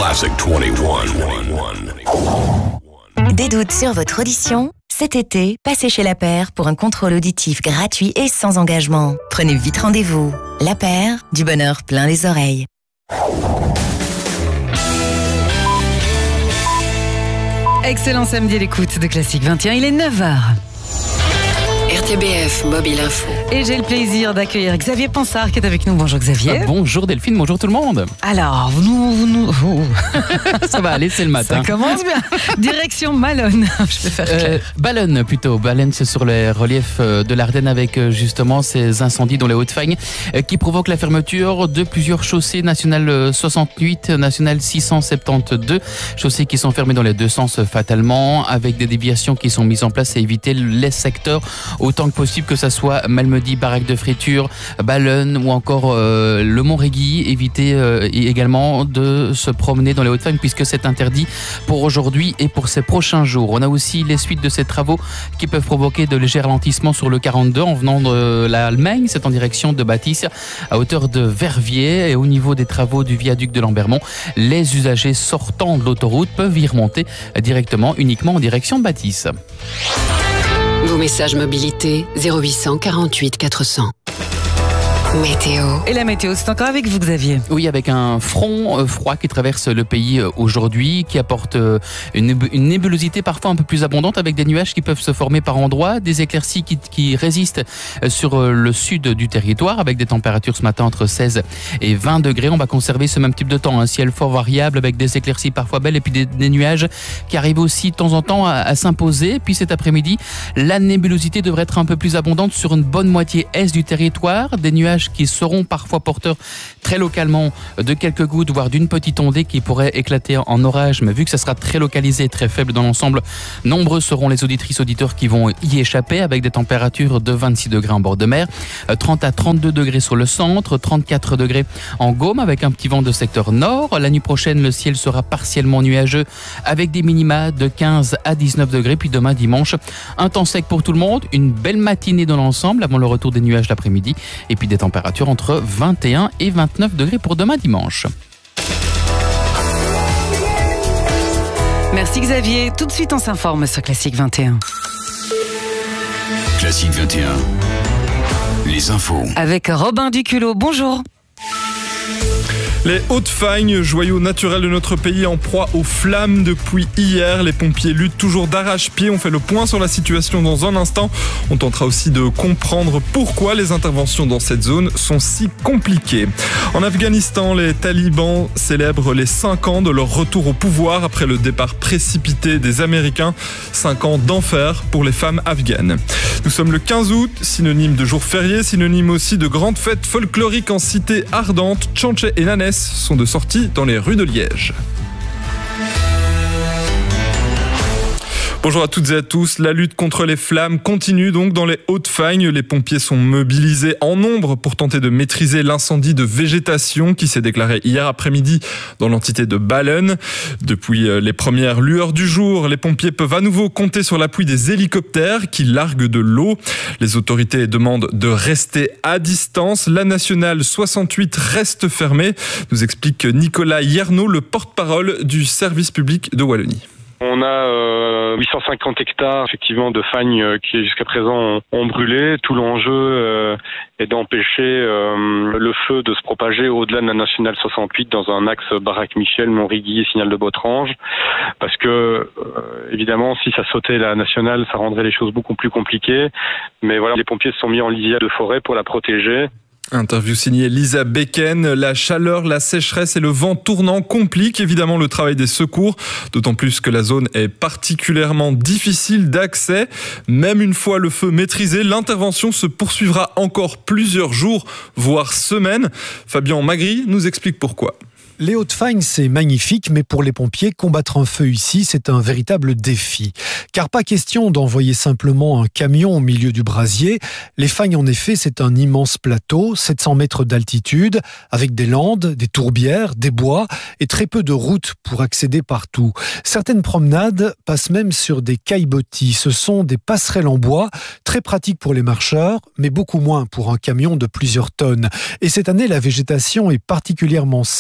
Classic 21. Des doutes sur votre audition? Cet été, passez chez La Paire pour un contrôle auditif gratuit et sans engagement. Prenez vite rendez-vous. La Paire, du bonheur plein les oreilles. Excellent samedi à l'écoute de Classique 21, il est 9h. RTBF Mobile Info. Et j'ai le plaisir d'accueillir Xavier Pansard qui est avec nous. Bonjour Xavier. Bonjour Delphine, bonjour tout le monde. Alors, Ça va aller, c'est le matin. Ça commence bien. Direction Malone. Je vais faire clair. Ballonne plutôt. Ballonne, c'est sur les reliefs de l'Ardenne avec justement ces incendies dans les Hauts-de-Fagne qui provoquent la fermeture de plusieurs chaussées, nationale 68, nationale 672. Chaussées qui sont fermées dans les deux sens fatalement, avec des déviations qui sont mises en place et éviter les secteurs autant que possible, que ça soit Malmedy, Baraque de Friture, Ballonne ou encore le Mont-Régui. Éviter également de se promener dans les Hauts-de-Fagne puisque c'est interdit pour aujourd'hui et pour ces prochains jours. On a aussi les suites de ces travaux qui peuvent provoquer de légers ralentissements sur le 42 en venant de l'Allemagne. C'est en direction de Bâtisse à hauteur de Verviers, et au niveau des travaux du viaduc de Lambermont, les usagers sortant de l'autoroute peuvent y remonter directement uniquement en direction de Bâtisse. Vos messages mobilité 0800 48 400. Météo. Et la météo, c'est encore avec vous Xavier. Oui, avec un front froid qui traverse le pays aujourd'hui, qui apporte une nébulosité parfois un peu plus abondante, avec des nuages qui peuvent se former par endroits, des éclaircies qui résistent sur le sud du territoire, avec des températures ce matin entre 16 et 20 degrés. On va conserver ce même type de temps, un ciel fort variable avec des éclaircies parfois belles et puis des nuages qui arrivent aussi de temps en temps à s'imposer. Puis cet après-midi, la nébulosité devrait être un peu plus abondante sur une bonne moitié est du territoire, des nuages qui seront parfois porteurs très localement de quelques gouttes, voire d'une petite ondée qui pourrait éclater en orage, mais vu que ça sera très localisé et très faible dans l'ensemble, nombreux seront les auditrices auditeurs qui vont y échapper, avec des températures de 26 degrés en bord de mer, 30 à 32 degrés sur le centre, 34 degrés en Gaume avec un petit vent de secteur nord. La nuit prochaine, le ciel sera partiellement nuageux avec des minima de 15 à 19 degrés. Puis demain dimanche, un temps sec pour tout le monde, une belle matinée dans l'ensemble avant le retour des nuages l'après-midi, et puis des températures entre 21 et 29 degrés pour demain dimanche. Merci Xavier. Tout de suite on s'informe sur Classique 21. Classique 21. Les infos. Avec Robin Duculot, bonjour. Les Hauts-de-Fagne, joyau naturel de notre pays, en proie aux flammes depuis hier. Les pompiers luttent toujours d'arrache-pied. On fait le point sur la situation dans un instant. On tentera aussi de comprendre pourquoi les interventions dans cette zone sont si compliquées. En Afghanistan, les talibans célèbrent les 5 ans de leur retour au pouvoir après le départ précipité des Américains. 5 ans d'enfer pour les femmes afghanes. Nous sommes le 15 août, synonyme de jour férié, synonyme aussi de grande fête folklorique en cité ardente. Tchanché et Nanès sont de sortie dans les rues de Liège. Bonjour à toutes et à tous. La lutte contre les flammes continue donc dans les Hauts-de-Fagne. Les pompiers sont mobilisés en nombre pour tenter de maîtriser l'incendie de végétation qui s'est déclaré hier après-midi dans l'entité de Ballonne. Depuis les premières lueurs du jour, les pompiers peuvent à nouveau compter sur l'appui des hélicoptères qui larguent de l'eau. Les autorités demandent de rester à distance. La nationale 68 reste fermée, nous explique Nicolas Yernaud, le porte-parole du service public de Wallonie. On a 850 hectares effectivement de fagnes qui jusqu'à présent ont brûlé. Tout l'enjeu est d'empêcher le feu de se propager au-delà de la nationale 68 dans un axe Baraque-Michel, Mont-Régui et Signal de Botrange. Parce que évidemment, si ça sautait la nationale, ça rendrait les choses beaucoup plus compliquées. Mais voilà, les pompiers se sont mis en lisière de forêt pour la protéger. Interview signée Lisa Becken. La chaleur, la sécheresse et le vent tournant compliquent évidemment le travail des secours, d'autant plus que la zone est particulièrement difficile d'accès. Même une fois le feu maîtrisé, l'intervention se poursuivra encore plusieurs jours, voire semaines. Fabien Magri nous explique pourquoi. Les Hauts-de-Fagne, c'est magnifique, mais pour les pompiers, combattre un feu ici, c'est un véritable défi. Car pas question d'envoyer simplement un camion au milieu du brasier. Les Fagnes, en effet, c'est un immense plateau, 700 mètres d'altitude, avec des landes, des tourbières, des bois et très peu de routes pour accéder partout. Certaines promenades passent même sur des caillebotis. Ce sont des passerelles en bois, très pratiques pour les marcheurs, mais beaucoup moins pour un camion de plusieurs tonnes. Et cette année, la végétation est particulièrement sèche après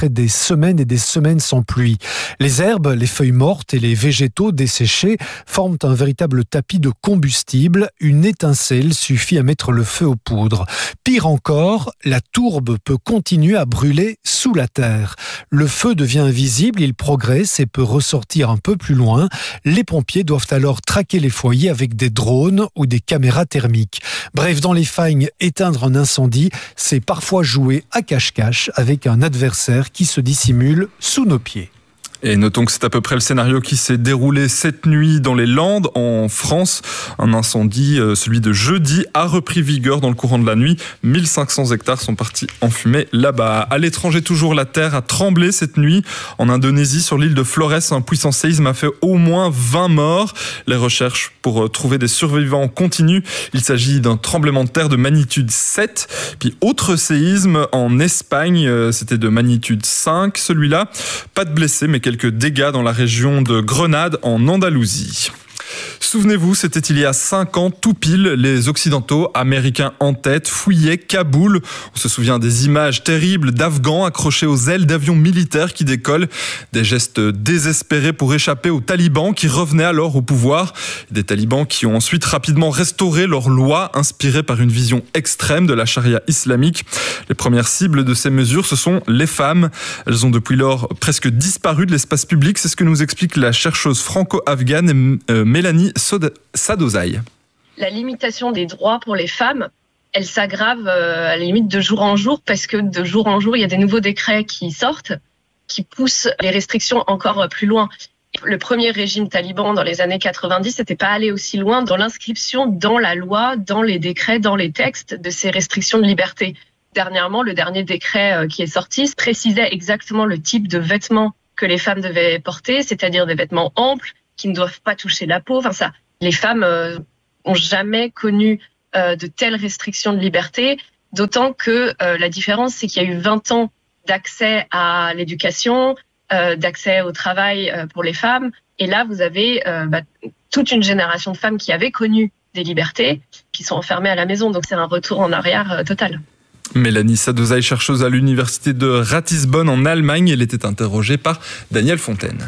après des semaines et des semaines sans pluie. Les herbes, les feuilles mortes et les végétaux desséchés forment un véritable tapis de combustible. Une étincelle suffit à mettre le feu aux poudres. Pire encore, la tourbe peut continuer à brûler sous la terre. Le feu devient invisible, il progresse et peut ressortir un peu plus loin. Les pompiers doivent alors traquer les foyers avec des drones ou des caméras thermiques. Bref, dans les fagnes, éteindre un incendie, c'est parfois jouer à cache-cache avec un adversaire qui se dissimule sous nos pieds. Et notons que c'est à peu près le scénario qui s'est déroulé cette nuit dans les Landes, en France. Un incendie, celui de jeudi, a repris vigueur dans le courant de la nuit. 1500 hectares sont partis en fumée là-bas. À l'étranger, toujours, la terre a tremblé cette nuit. En Indonésie, sur l'île de Flores, un puissant séisme a fait au moins 20 morts. Les recherches pour trouver des survivants continuent. Il s'agit d'un tremblement de terre de magnitude 7. Puis autre séisme en Espagne, c'était de magnitude 5, celui-là. Pas de blessés, mais quelques dégâts dans la région de Grenade, en Andalousie. Souvenez-vous, c'était il y a 5 ans, tout pile, les Occidentaux, américains en tête, fouillaient Kaboul. On se souvient des images terribles d'Afghans accrochés aux ailes d'avions militaires qui décollent. Des gestes désespérés pour échapper aux talibans qui revenaient alors au pouvoir. Des talibans qui ont ensuite rapidement restauré leurs lois inspirées par une vision extrême de la charia islamique. Les premières cibles de ces mesures, ce sont les femmes. Elles ont depuis lors presque disparu de l'espace public. C'est ce que nous explique la chercheuse franco-afghane Mélanie Sadozai. La limitation des droits pour les femmes, elle s'aggrave à la limite de jour en jour, parce que de jour en jour, il y a des nouveaux décrets qui sortent, qui poussent les restrictions encore plus loin. Le premier régime taliban dans les années 90 n'était pas allé aussi loin dans l'inscription dans la loi, dans les décrets, dans les textes de ces restrictions de liberté. Dernièrement, le dernier décret qui est sorti précisait exactement le type de vêtements que les femmes devaient porter, c'est-à-dire des vêtements amples, qui ne doivent pas toucher la peau. Enfin, ça, les femmes ont jamais connu de telles restrictions de liberté, d'autant que la différence, c'est qu'il y a eu 20 ans d'accès à l'éducation, d'accès au travail pour les femmes, et là, vous avez toute une génération de femmes qui avaient connu des libertés, qui sont enfermées à la maison, donc c'est un retour en arrière total. Mélanie Sadozai, chercheuse à l'université de Ratisbonne en Allemagne, elle était interrogée par Daniel Fontaine.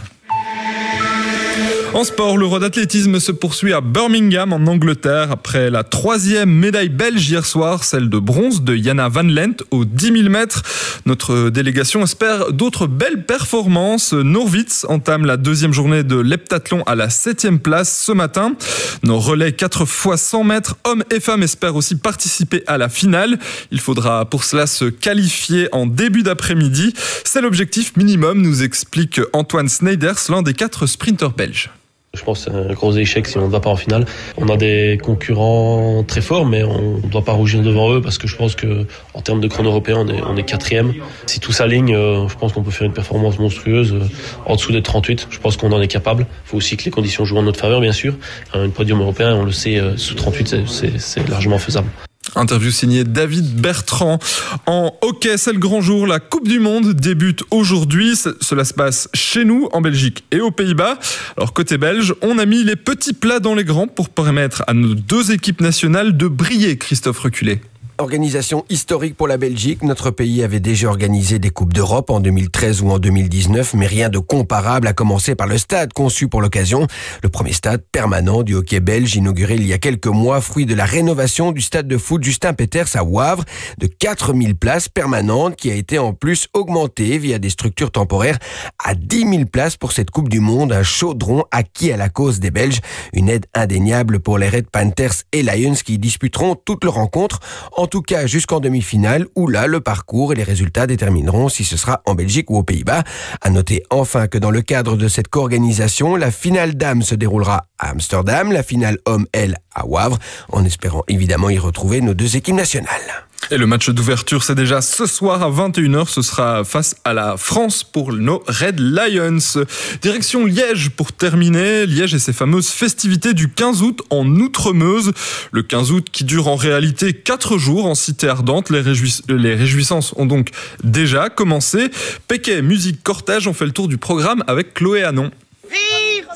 En sport, l'Euro d'athlétisme se poursuit à Birmingham en Angleterre après la 3e médaille belge hier soir, celle de bronze de Jana Van Lent aux 10 000 mètres. Notre délégation espère d'autres belles performances. Norwitz entame la 2e journée de l'heptathlon à la 7e place ce matin. Nos relais 4 x 100 mètres, hommes et femmes, espèrent aussi participer à la finale. Il faudra pour cela se qualifier en début d'après-midi. C'est l'objectif minimum, nous explique Antoine Sneiders, l'un des 4 sprinteurs belges. Je pense que c'est un gros échec si on ne va pas en finale. On a des concurrents très forts, mais on ne doit pas rougir devant eux parce que je pense qu'en termes de chrono européen, on est 4e. Si tout s'aligne, je pense qu'on peut faire une performance monstrueuse en dessous des 38. Je pense qu'on en est capable. Il faut aussi que les conditions jouent en notre faveur, bien sûr. Un podium européen, on le sait, sous 38, c'est largement faisable. Interview signée David Bertrand. En hockey, c'est le grand jour. La Coupe du Monde débute aujourd'hui. Cela se passe chez nous, en Belgique et aux Pays-Bas. Alors, côté belge, on a mis les petits plats dans les grands pour permettre à nos 2 équipes nationales de briller, Christophe Reculé. Organisation historique pour la Belgique. Notre pays avait déjà organisé des Coupes d'Europe en 2013 ou en 2019, mais rien de comparable, à commencer par le stade conçu pour l'occasion. Le premier stade permanent du hockey belge, inauguré il y a quelques mois, fruit de la rénovation du stade de foot Justin Peters à Wavre, de 4000 places permanentes, qui a été en plus augmentée via des structures temporaires à 10 000 places pour cette Coupe du Monde, un chaudron acquis à la cause des Belges. Une aide indéniable pour les Red Panthers et Lions qui disputeront toutes leurs rencontres, en tout cas jusqu'en demi-finale, où là, le parcours et les résultats détermineront si ce sera en Belgique ou aux Pays-Bas. À noter enfin que dans le cadre de cette co-organisation, la finale dames se déroulera à Amsterdam, la finale homme, elle, à Wavre, en espérant évidemment y retrouver nos 2 équipes nationales. Et le match d'ouverture, c'est déjà ce soir à 21h. Ce sera face à la France pour nos Red Lions. Direction Liège pour terminer. Liège et ses fameuses festivités du 15 août en Outremeuse. Le 15 août qui dure en réalité 4 jours en cité ardente. Les réjouissances ont donc déjà commencé. Péquet, musique, cortège, on fait le tour du programme avec Chloé Hanon. Vive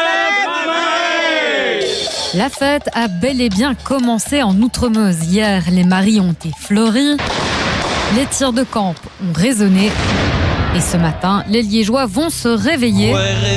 La fête a bel et bien commencé en Outremeuse. Hier, les maris ont effleuri, les tirs de camp ont résonné Et ce matin, les Liégeois vont se réveiller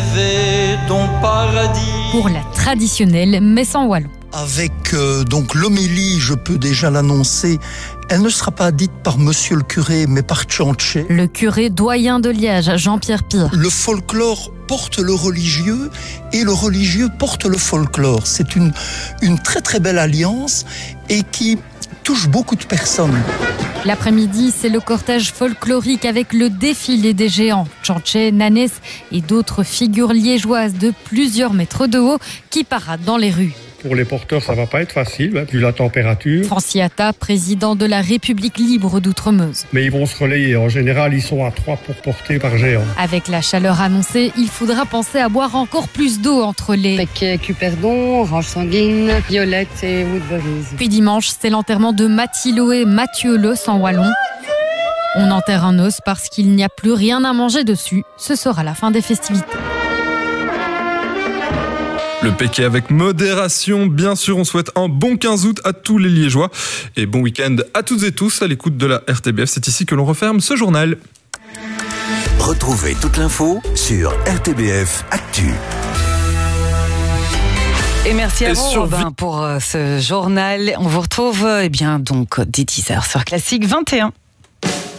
pour la traditionnelle messe en wallon. Avec donc l'homélie, je peux déjà l'annoncer, elle ne sera pas dite par monsieur le curé, mais par Tchanché. Le curé doyen de Liège, Jean-Pierre Pire. Le folklore porte le religieux et le religieux porte le folklore. C'est une très très belle alliance et qui touche beaucoup de personnes. L'après-midi, c'est le cortège folklorique avec le défilé des géants. Tchanché, Nanès et d'autres figures liégeoises de plusieurs mètres de haut qui paradent dans les rues. Pour les porteurs, ça va pas être facile, vu la température. Franciata, président de la République libre d'Outremeuse. Mais ils vont se relayer. En général, ils sont à 3 pour porter par géant. Avec la chaleur annoncée, il faudra penser à boire encore plus d'eau entre les Paquet Cuperdon, Orange Sanguine, Violette et Woodberries. Puis dimanche, c'est l'enterrement de Mathiloé Mathieu-Le en wallon. On enterre un os parce qu'il n'y a plus rien à manger dessus. Ce sera la fin des festivités. Le péquet avec modération, bien sûr. On souhaite un bon 15 août à tous les Liégeois. Et bon week-end à toutes et tous à l'écoute de la RTBF. C'est ici que l'on referme ce journal. Retrouvez toute l'info sur RTBF Actu. Et merci à vous, Robin, pour ce journal. On vous retrouve donc dès 10h sur Classique 21.